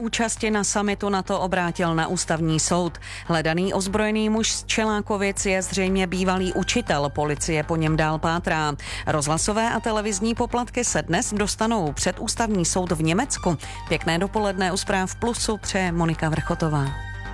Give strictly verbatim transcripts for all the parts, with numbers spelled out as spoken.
Účasti na summitu NATO obrátil na ústavní soud. Hledaný ozbrojený muž z Čelákovic je zřejmě bývalý učitel, policie po něm dál pátrá. Rozhlasové a televizní poplatky se dnes dostanou před ústavní soud v Německu. Pěkné dopoledne u Zpráv Plusu přeje Monika Vrchotová.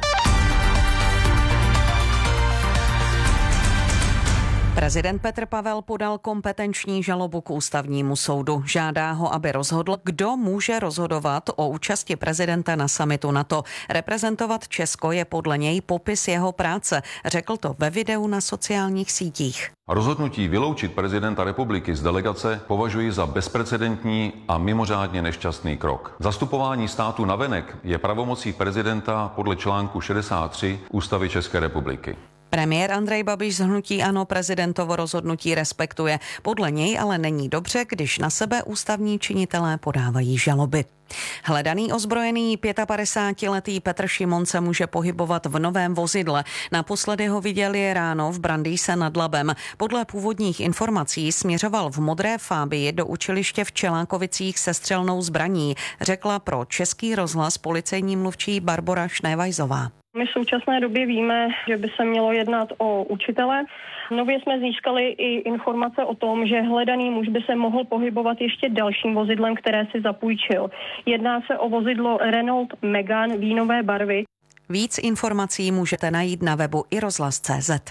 Prezident Petr Pavel podal kompetenční žalobu k ústavnímu soudu. Žádá ho, aby rozhodl, kdo může rozhodovat o účasti prezidenta na summitu NATO. Reprezentovat Česko je podle něj popis jeho práce. Řekl to ve videu na sociálních sítích. Rozhodnutí vyloučit prezidenta republiky z delegace považuji za bezprecedentní a mimořádně nešťastný krok. Zastupování státu navenek je pravomocí prezidenta podle článku šedesát tři Ústavy České republiky. Premiér Andrej Babiš z hnutí ANO prezidentovo rozhodnutí respektuje. Podle něj ale není dobře, když na sebe ústavní činitelé podávají žaloby. Hledaný ozbrojený pětapadesátiletý Petr Šimon se může pohybovat v novém vozidle. Naposledy ho viděli ráno v Brandýse nad Labem. Podle původních informací směřoval v modré Fabii do učiliště v Čelákovicích se střelnou zbraní, řekla pro Český rozhlas policejní mluvčí Barbora Šnévajzová. My v současné době víme, že by se mělo jednat o učitele. Nově jsme získali i informace o tom, že hledaný muž by se mohl pohybovat ještě dalším vozidlem, které si zapůjčil. Jedná se o vozidlo Renault Megane vínové barvy. Víc informací můžete najít na webu i rozhlas tečka cé zet.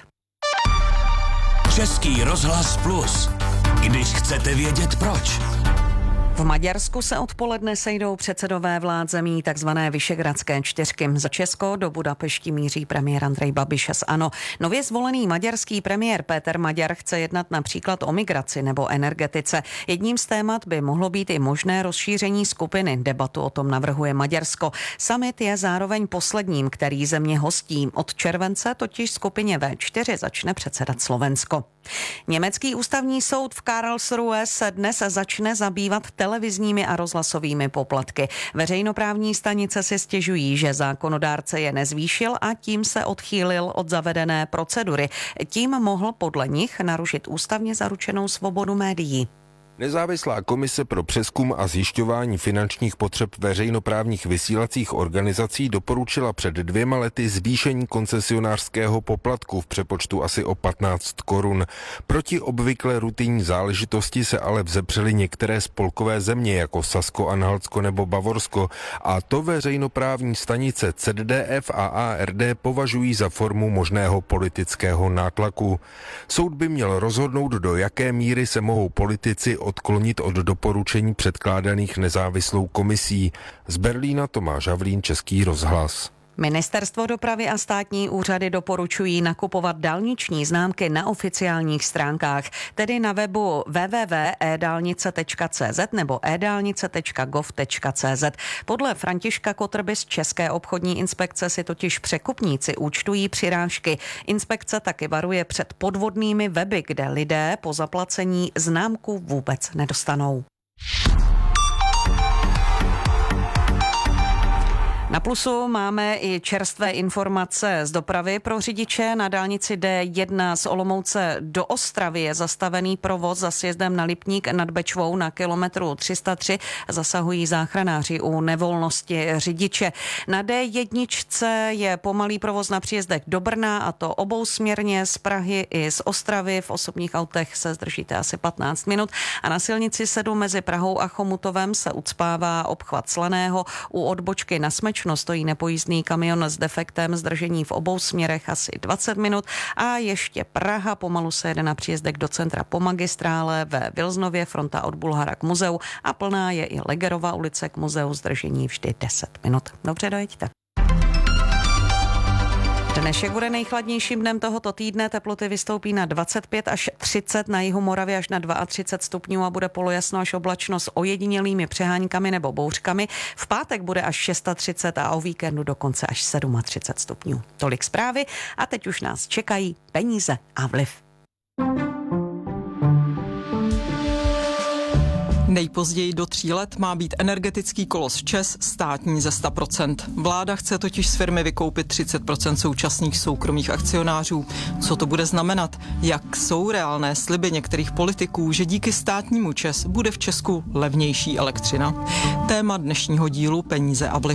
Český rozhlas Plus. Když chcete vědět proč. V Maďarsku se odpoledne sejdou předsedové vlád zemí takzvané Vyšehradské čtyřky. Za Česko do Budapešti míří premiér Andrej Babiš z ANO. Nově zvolený maďarský premiér Péter Maďar chce jednat například o migraci nebo energetice. Jedním z témat by mohlo být i možné rozšíření skupiny. Debatu o tom navrhuje Maďarsko. Summit je zároveň posledním, který země hostí. Od července totiž skupině vé čtyři začne předsedat Slovensko. Německý ústavní soud v Karlsruhe se dnes začne zabývat televizními a rozhlasovými poplatky. Veřejnoprávní stanice si stěžují, že zákonodárce je nezvýšil a tím se odchýlil od zavedené procedury. Tím mohl podle nich narušit ústavně zaručenou svobodu médií. Nezávislá komise pro přezkum a zjišťování finančních potřeb veřejnoprávních vysílacích organizací doporučila před dvěma lety zvýšení koncesionářského poplatku v přepočtu asi o patnáct korun. Proti obvykle rutinní záležitosti se ale vzepřely některé spolkové země jako Sasko-Anhaltsko nebo Bavorsko a to veřejnoprávní stanice C D D F a A R D považují za formu možného politického nátlaku. Soud by měl rozhodnout, do jaké míry se mohou politici odklonit od doporučení předkládaných nezávislou komisí. Z Berlína Tomáš Havlín, Český rozhlas. Ministerstvo dopravy a státní úřady doporučují nakupovat dálniční známky na oficiálních stránkách, tedy na webu w w w tečka e dálnice tečka cé zet nebo e dálnice tečka gov tečka cé zet. Podle Františka Kotrby z České obchodní inspekce si totiž překupníci účtují přirážky. Inspekce taky varuje před podvodnými weby, kde lidé po zaplacení známku vůbec nedostanou. Na Plusu máme i čerstvé informace z dopravy pro řidiče. Na dálnici D jedna z Olomouce do Ostravy je zastavený provoz za sjezdem na Lipník nad Bečvou na kilometru tři sta tři. Zasahují záchranáři u nevolnosti řidiče. Na D jedna je pomalý provoz na příjezdech do Brna, a to obousměrně z Prahy i z Ostravy. V osobních autech se zdržíte asi patnáct minut. A na silnici sedm mezi Prahou a Chomutovem se ucpává obchvat Slaného. U odbočky na Smeč stojí nepojízdný kamion s defektem, zdržení v obou směrech asi dvacet minut a ještě Praha, pomalu se jede na příjezdek do centra po magistrále, ve Vilznově fronta od Bulhara k muzeu a plná je i Legerova ulice k muzeu, zdržení vždy deset minut. Dobře, dojeďte. Dnešek bude nejchladnějším dnem tohoto týdne, teploty vystoupí na dvacet pět až třicet, na jihu Moravy až na třicet dva stupňů a bude polojasno až oblačno s ojedinělými přeháňkami nebo bouřkami. V pátek bude až třicet šest a o víkendu dokonce až třicet sedm stupňů. Tolik zprávy a teď už nás čekají peníze a vliv. Nejpozději do tří let má být energetický kolos ČEZ státní ze sto procent. Vláda chce totiž z firmy vykoupit třicet procent současných soukromých akcionářů. Co to bude znamenat? Jak jsou reálné sliby některých politiků, že díky státnímu ČEZ bude v Česku levnější elektřina? Téma dnešního dílu Peníze a vliv.